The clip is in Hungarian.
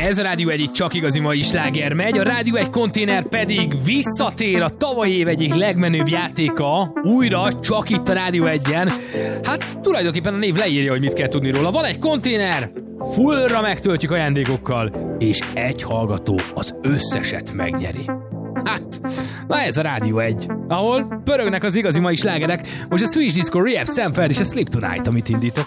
Ez a Rádió egyik csak igazi mai sláger megy, a Rádió egy konténer pedig visszatér a tavalyi év egyik legmenőbb játéka, újra csak itt a Rádió 1-en. Hát tulajdonképpen a név leírja, hogy mit kell tudni róla. Van egy konténer, fullra megtöltjük ajándékokkal, és egy hallgató az összeset megnyeri. Hát, na ez a Rádió 1, ahol pörögnek az igazi mai slágerek. Most a Swedish Disco Rehab, Sam Feld és a Sleep Tonight, amit indítok.